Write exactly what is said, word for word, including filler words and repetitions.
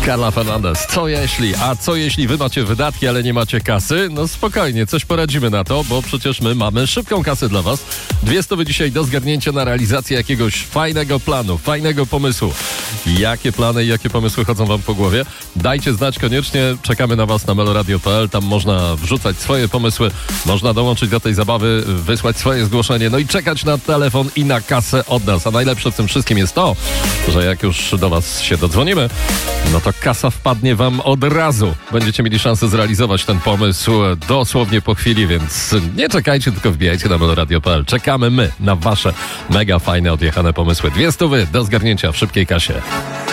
Carla Fernandez. Co jeśli? A co jeśli wy macie wydatki, ale nie macie kasy? No spokojnie, coś poradzimy na to, bo przecież my mamy szybką kasę dla was. Dwie stówy dzisiaj do zgarnięcia na realizację jakiegoś fajnego planu, fajnego pomysłu. Jakie plany i jakie pomysły chodzą wam po głowie? Dajcie znać koniecznie, czekamy na was na meloradio kropka p l. Tam można wrzucać swoje pomysły, można dołączyć do tej zabawy, wysłać swoje zgłoszenie, no i czekać na telefon i na kasę od nas. A najlepsze w tym wszystkim jest to, że jak już do was się dodzwonimy, no to kasa wpadnie wam od razu. Będziecie mieli szansę zrealizować ten pomysł dosłownie po chwili, więc nie czekajcie, tylko wbijajcie na meloradio kropka p l. Czekamy my na wasze mega fajne, odjechane pomysły. Dwie stówy do zgarnięcia w szybkiej kasie.